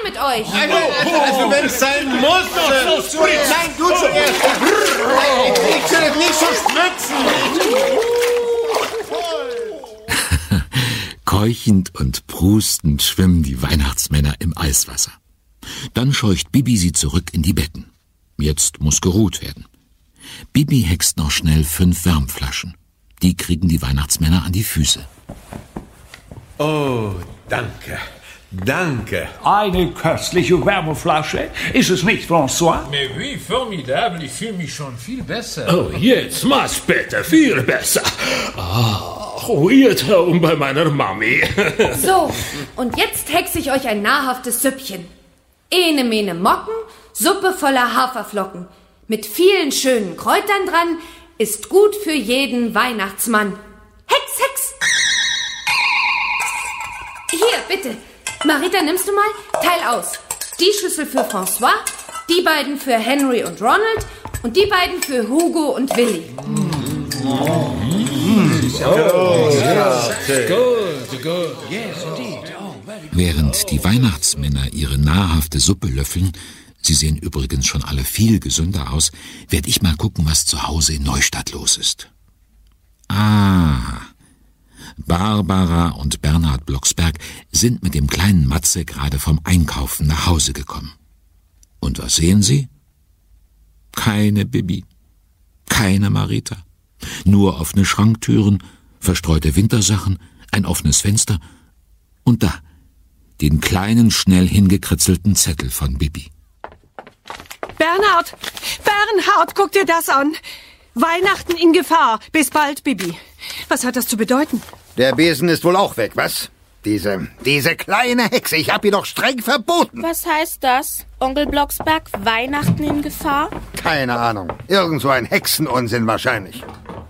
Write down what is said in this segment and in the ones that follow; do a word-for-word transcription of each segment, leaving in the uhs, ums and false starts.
mit euch. Also, also wenn es sein muss. So, so, Nein, du zuerst. Ich will es nicht so spritzen. Keuchend und prustend schwimmen die Weihnachtsmänner im Eiswasser. Dann scheucht Bibi sie zurück in die Betten. Jetzt muss geruht werden. Bibi hext noch schnell fünf Wärmflaschen. Die kriegen die Weihnachtsmänner an die Füße. Oh, danke. Danke. Eine köstliche Wärmeflasche. Ist es nicht, François? Mais oui, formidable. Ich fühle mich schon viel besser. Oh, jetzt mach's bitte, viel besser. Ach, hier Traum bei meiner Mami. So, und jetzt hexe ich euch ein nahrhaftes Süppchen. Ene mene Mocken, Suppe voller Haferflocken. Mit vielen schönen Kräutern dran, ist gut für jeden Weihnachtsmann. Hex, Hex! Hier, bitte. Marita, nimmst du mal? Teil aus. Die Schüssel für François, die beiden für Henry und Ronald und die beiden für Hugo und Willi. Oh, good, good. Yes, indeed. Oh, very good. Während die Weihnachtsmänner ihre nahrhafte Suppe löffeln, sie sehen übrigens schon alle viel gesünder aus, werde ich mal gucken, was zu Hause in Neustadt los ist. Ah, Barbara und Bernhard Blocksberg sind mit dem kleinen Matze gerade vom Einkaufen nach Hause gekommen. Und was sehen sie? Keine Bibi, keine Marita, nur offene Schranktüren, verstreute Wintersachen, ein offenes Fenster und da, den kleinen, schnell hingekritzelten Zettel von Bibi. Bernhard, Bernhard, guck dir das an. Weihnachten in Gefahr. Bis bald, Bibi. Was hat das zu bedeuten? Der Besen ist wohl auch weg, was? Diese, diese kleine Hexe, ich hab ihr doch streng verboten. Was heißt das? Onkel Blocksberg, Weihnachten in Gefahr? Keine Ahnung. Irgend so ein Hexenunsinn wahrscheinlich.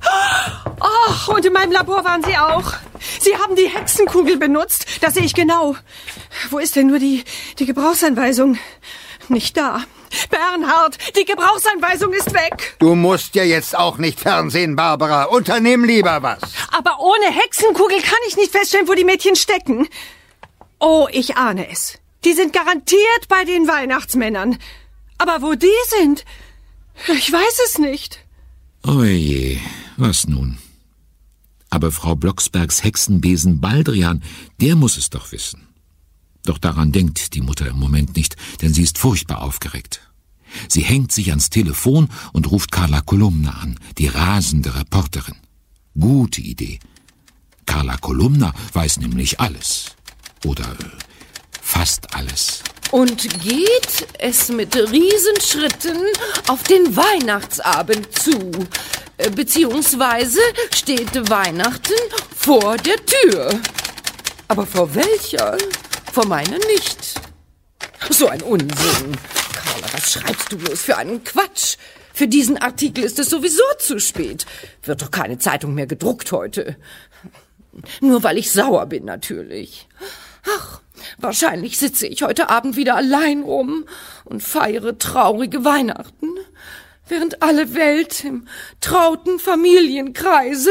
Ach, und in meinem Labor waren Sie auch. Sie haben die Hexenkugel benutzt. Das sehe ich genau. Wo ist denn nur die, die Gebrauchsanweisung? Nicht da. Bernhard, die Gebrauchsanweisung ist weg. Du musst ja jetzt auch nicht fernsehen, Barbara. Unternimm lieber was. Aber ohne Hexenkugel kann ich nicht feststellen, wo die Mädchen stecken. Oh, ich ahne es. Die sind garantiert bei den Weihnachtsmännern. Aber wo die sind, ich weiß es nicht. Oje, was nun? Aber Frau Blocksbergs Hexenbesen Baldrian, der muss es doch wissen. Doch daran denkt die Mutter im Moment nicht, denn sie ist furchtbar aufgeregt. Sie hängt sich ans Telefon und ruft Carla Kolumna an, die rasende Reporterin. Gute Idee. Carla Kolumna weiß nämlich alles. Oder fast alles. Und geht es mit Riesenschritten auf den Weihnachtsabend zu. Beziehungsweise steht Weihnachten vor der Tür. Aber vor welcher? Vor meiner nicht. So ein Unsinn. Carla, was schreibst du bloß für einen Quatsch? Für diesen Artikel ist es sowieso zu spät. Wird doch keine Zeitung mehr gedruckt heute. Nur weil ich sauer bin, natürlich. Ach, wahrscheinlich sitze ich heute Abend wieder allein rum und feiere traurige Weihnachten, während alle Welt im trauten Familienkreise.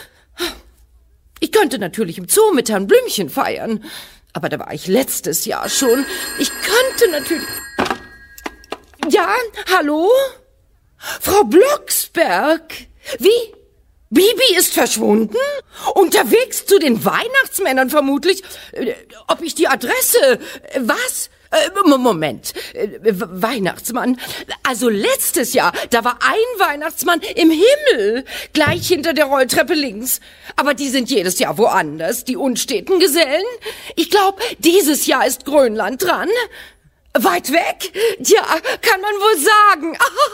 Ich könnte natürlich im Zoo mit Herrn Blümchen feiern, aber da war ich letztes Jahr schon. Ich könnte natürlich... Ja, hallo? Frau Blocksberg? Wie? Bibi ist verschwunden? Unterwegs zu den Weihnachtsmännern vermutlich? Ob ich die Adresse... Was? Moment. Weihnachtsmann. Also letztes Jahr, da war ein Weihnachtsmann im Himmel, gleich hinter der Rolltreppe links. Aber die sind jedes Jahr woanders, die unsteten Gesellen. Ich glaube, dieses Jahr ist Grönland dran. Weit weg? Tja, kann man wohl sagen.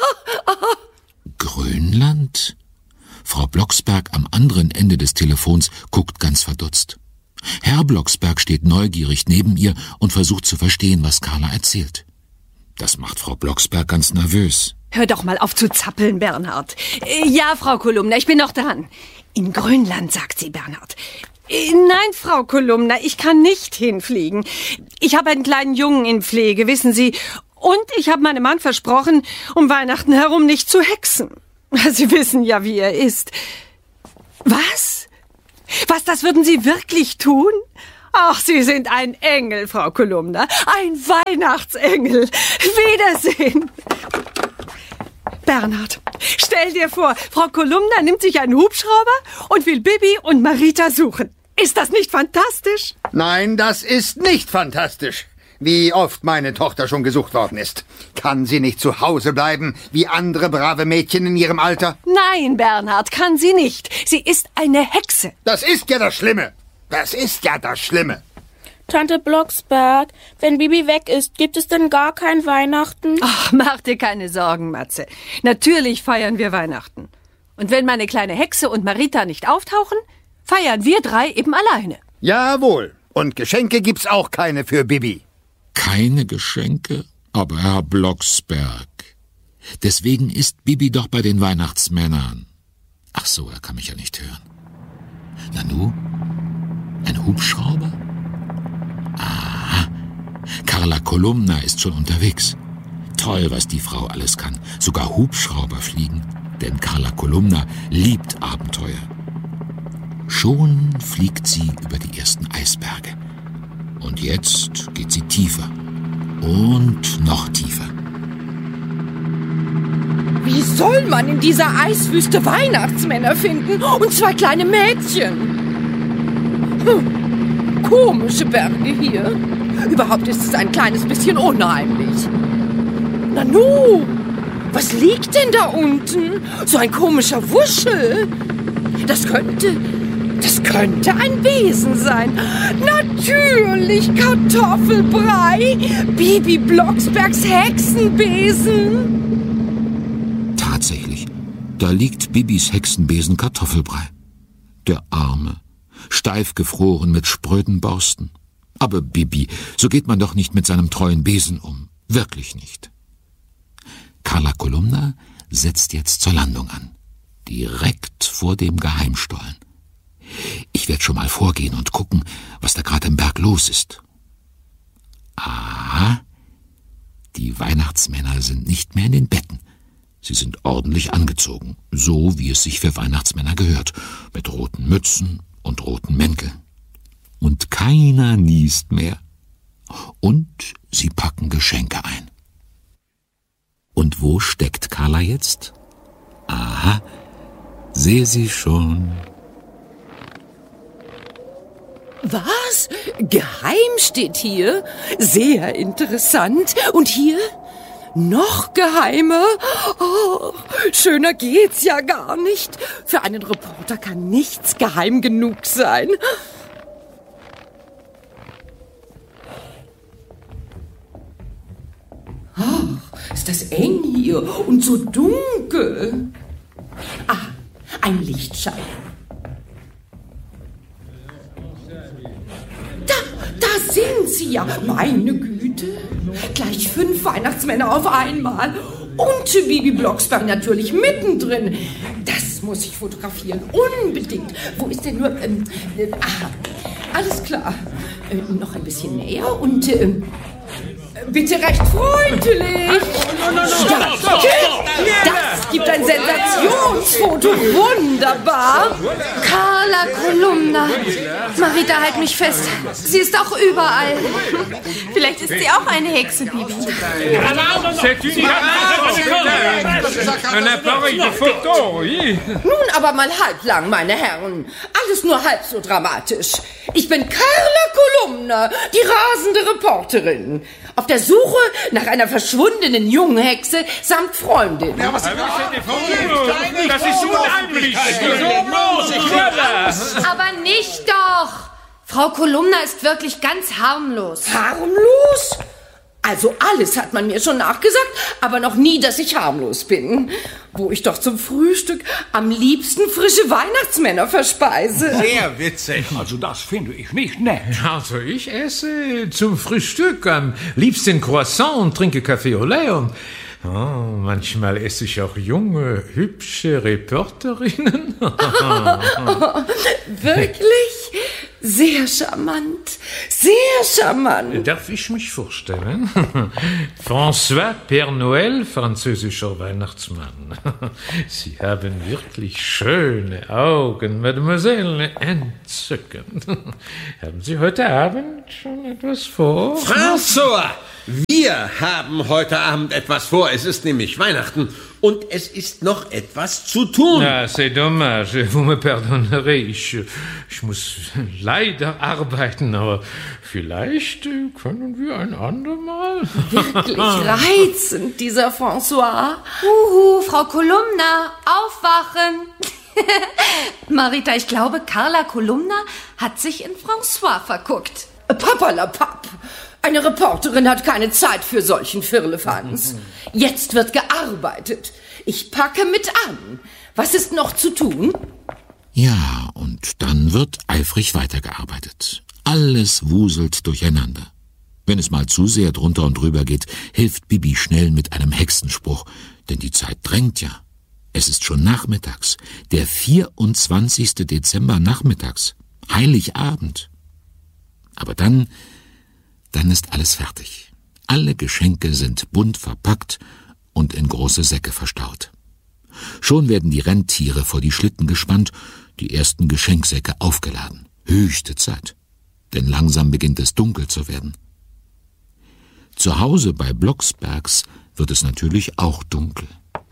Grönland? Frau Blocksberg am anderen Ende des Telefons guckt ganz verdutzt. Herr Blocksberg steht neugierig neben ihr und versucht zu verstehen, was Carla erzählt. Das macht Frau Blocksberg ganz nervös. Hör doch mal auf zu zappeln, Bernhard. Ja, Frau Kolumna, ich bin noch dran. In Grönland, sagt sie, Bernhard. Nein, Frau Kolumna, ich kann nicht hinfliegen. Ich habe einen kleinen Jungen in Pflege, wissen Sie. Und ich habe meinem Mann versprochen, um Weihnachten herum nicht zu hexen. Sie wissen ja, wie er ist. Was? Was, das würden Sie wirklich tun? Ach, Sie sind ein Engel, Frau Kolumna. Ein Weihnachtsengel. Wiedersehen. Bernhard, stell dir vor, Frau Kolumna nimmt sich einen Hubschrauber und will Bibi und Marita suchen. Ist das nicht fantastisch? Nein, das ist nicht fantastisch. Wie oft meine Tochter schon gesucht worden ist. Kann sie nicht zu Hause bleiben, wie andere brave Mädchen in ihrem Alter? Nein, Bernhard, kann sie nicht. Sie ist eine Hexe. Das ist ja das Schlimme. Das ist ja das Schlimme. Tante Blocksberg, wenn Bibi weg ist, gibt es denn gar kein Weihnachten? Ach, mach dir keine Sorgen, Matze. Natürlich feiern wir Weihnachten. Und wenn meine kleine Hexe und Marita nicht auftauchen, feiern wir drei eben alleine. Jawohl. Und Geschenke gibt's auch keine für Bibi. Keine Geschenke? Aber Herr Blocksberg. Deswegen ist Bibi doch bei den Weihnachtsmännern. Ach so, er kann mich ja nicht hören. Nanu? Ein Hubschrauber? Aha. Carla Kolumna ist schon unterwegs. Toll, was die Frau alles kann. Sogar Hubschrauber fliegen. Denn Carla Kolumna liebt Abenteuer. Schon fliegt sie über die ersten Eisberge. Und jetzt geht sie tiefer. Und noch tiefer. Wie soll man in dieser Eiswüste Weihnachtsmänner finden und zwei kleine Mädchen? Hm, komische Berge hier. Überhaupt ist es ein kleines bisschen unheimlich. Nanu, was liegt denn da unten? So ein komischer Wuschel. Das könnte... Das könnte ein Besen sein. Natürlich Kartoffelbrei. Bibi Blocksbergs Hexenbesen. Tatsächlich, da liegt Bibis Hexenbesen Kartoffelbrei. Der Arme, steif gefroren mit spröden Borsten. Aber Bibi, so geht man doch nicht mit seinem treuen Besen um. Wirklich nicht. Carla Kolumna setzt jetzt zur Landung an. Direkt vor dem Geheimstollen. Ich werde schon mal vorgehen und gucken, was da gerade im Berg los ist. Aha, die Weihnachtsmänner sind nicht mehr in den Betten. Sie sind ordentlich angezogen, so wie es sich für Weihnachtsmänner gehört, mit roten Mützen und roten Mänteln. Und keiner niest mehr. Und sie packen Geschenke ein. Und wo steckt Carla jetzt? Aha, sehe sie schon. Was? Geheim steht hier? Sehr interessant. Und hier? Noch geheimer? Oh, schöner geht's ja gar nicht. Für einen Reporter kann nichts geheim genug sein. Oh, ist das eng hier und so dunkel. Ah, ein Lichtschein. Da sind sie ja, meine Güte. Gleich fünf Weihnachtsmänner auf einmal. Und Bibi Blocksberg natürlich mittendrin. Das muss ich fotografieren, unbedingt. Wo ist denn nur... Ähm, äh, aha, alles klar. Äh, noch ein bisschen näher und... Äh, bitte recht freundlich. Das gibt ein Sensationsfoto. Wunderbar. Carla Kolumna. Marita, halt mich fest. Sie ist auch überall. Vielleicht ist sie auch eine Hexe, Bibi. Nun aber mal halblang, meine Herren. Alles nur halb so dramatisch. Ich bin Carla Kolumna, die rasende Reporterin. Auf der Suche nach einer verschwundenen jungen Hexe samt Freundin. Ja, was das ist so unheimlich. Aber nicht doch. Frau Kolumna ist wirklich ganz harmlos. Harmlos? Also alles hat man mir schon nachgesagt, aber noch nie, dass ich harmlos bin. Wo ich doch zum Frühstück am liebsten frische Weihnachtsmänner verspeise. Sehr witzig. Also das finde ich nicht nett. Also ich esse zum Frühstück am liebsten Croissant und trinke Kaffee au lait und oh, manchmal esse ich auch junge, hübsche Reporterinnen. Wirklich? Sehr charmant, sehr charmant. Darf ich mich vorstellen? François Père Noël, französischer Weihnachtsmann. Sie haben wirklich schöne Augen, Mademoiselle. Entzückend. Haben Sie heute Abend schon etwas vor? François, wir haben heute Abend etwas vor. Es ist nämlich Weihnachten und es ist noch etwas zu tun. Ah, c'est dommage. Vous me pardonnerez. Ich, ich muss leider arbeiten, aber vielleicht können wir ein andermal. Wirklich reizend, dieser François. Uhu, Frau Kolumna, aufwachen. Marita, ich glaube, Carla Kolumna hat sich in François verguckt. Papalapap. Eine Reporterin hat keine Zeit für solchen Firlefanz. Jetzt wird gearbeitet. Ich packe mit an. Was ist noch zu tun? Ja, und dann wird eifrig weitergearbeitet. Alles wuselt durcheinander. Wenn es mal zu sehr drunter und drüber geht, hilft Bibi schnell mit einem Hexenspruch, denn die Zeit drängt ja. Es ist schon nachmittags, der vierundzwanzigsten Dezember nachmittags, Heiligabend. Aber dann... Dann ist alles fertig. Alle Geschenke sind bunt verpackt und in große Säcke verstaut. Schon werden die Rentiere vor die Schlitten gespannt, die ersten Geschenksäcke aufgeladen. Höchste Zeit, denn langsam beginnt es dunkel zu werden. Zu Hause bei Blocksbergs wird es natürlich auch dunkel.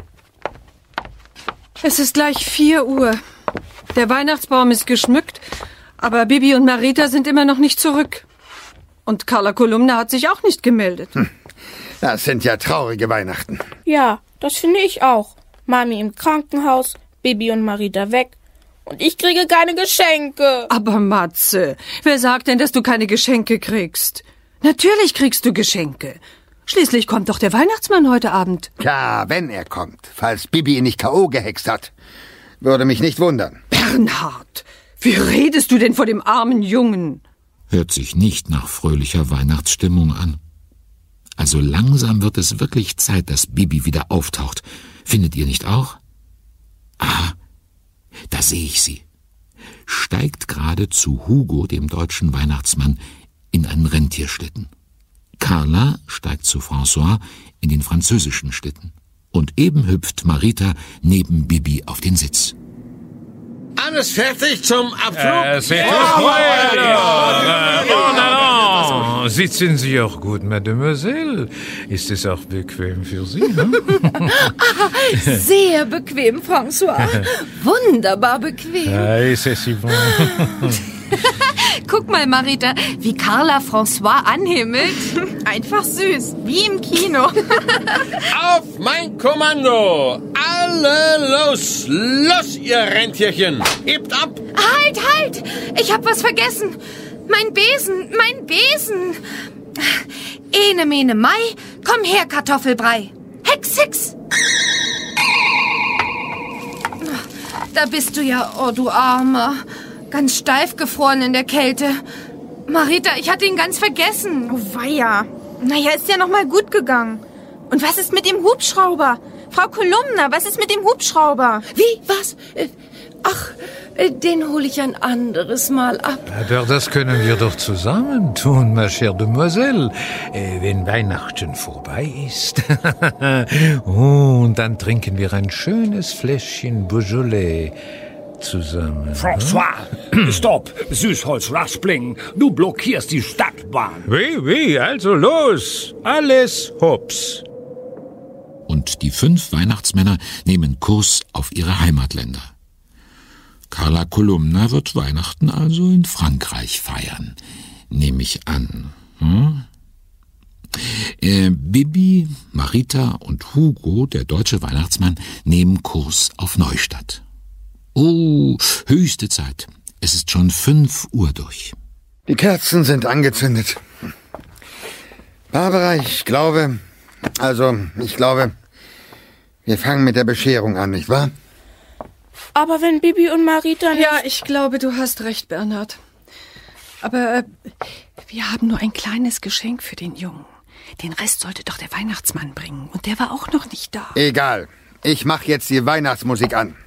Es ist gleich vier Uhr. Der Weihnachtsbaum ist geschmückt, aber Bibi und Marita sind immer noch nicht zurück. Und Carla Kolumna hat sich auch nicht gemeldet. Hm. Das sind ja traurige Weihnachten. Ja, das finde ich auch. Mami im Krankenhaus, Bibi und Marita weg. Und ich kriege keine Geschenke. Aber Matze, wer sagt denn, dass du keine Geschenke kriegst? Natürlich kriegst du Geschenke. Schließlich kommt doch der Weihnachtsmann heute Abend. Ja, wenn er kommt, falls Bibi ihn nicht K O gehext hat. Würde mich nicht wundern. Bernhard, wie redest du denn vor dem armen Jungen? Hört sich nicht nach fröhlicher Weihnachtsstimmung an. Also langsam wird es wirklich Zeit, dass Bibi wieder auftaucht. Findet ihr nicht auch? Ah, da sehe ich sie. Steigt gerade zu Hugo, dem deutschen Weihnachtsmann, in einen Rentierschlitten. Carla steigt zu François in den französischen Schlitten. Und eben hüpft Marita neben Bibi auf den Sitz. Alles fertig zum Abflug? Äh, c'est tout prêt. Oh, non, non. Sitzen Sie auch gut, Mademoiselle. Ist es auch bequem für Sie? Hm? Sehr bequem, François. Wunderbar bequem. Ah, c'est si bon. Guck mal, Marita, wie Carla François anhimmelt. Einfach süß, wie im Kino. Auf mein Kommando! Alle los! Los, ihr Rentierchen! Hebt ab! Halt, halt! Ich hab was vergessen. Mein Besen, mein Besen. Ene, mene, Mai, komm her, Kartoffelbrei. Hex, hex. Da bist du ja, oh du Armer. Ganz steif gefroren in der Kälte. Marita, ich hatte ihn ganz vergessen. Oh weia. Naja, ist ja noch mal gut gegangen. Und was ist mit dem Hubschrauber? Frau Kolumna, was ist mit dem Hubschrauber? Wie? Was? Ach, den hole ich ein anderes Mal ab. Aber das können wir doch zusammen tun, ma chère Demoiselle, wenn Weihnachten vorbei ist. Und dann trinken wir ein schönes Fläschchen Beaujolais zusammen. François, stopp, Süßholzraspling, du blockierst die Stadtbahn. Wie, wie, also los, alles hops. Und die fünf Weihnachtsmänner nehmen Kurs auf ihre Heimatländer. Carla Kolumna wird Weihnachten also in Frankreich feiern, nehme ich an. Hm? Äh, Bibi, Marita und Hugo, der deutsche Weihnachtsmann, nehmen Kurs auf Neustadt. Oh, höchste Zeit. Es ist schon fünf Uhr durch. Die Kerzen sind angezündet. Barbara, ich glaube, also, ich glaube, wir fangen mit der Bescherung an, nicht wahr? Aber wenn Bibi und Marita nicht... Ja, ich glaube, du hast recht, Bernhard. Aber äh, wir haben nur ein kleines Geschenk für den Jungen. Den Rest sollte doch der Weihnachtsmann bringen. Und der war auch noch nicht da. Egal. Ich mache jetzt die Weihnachtsmusik an.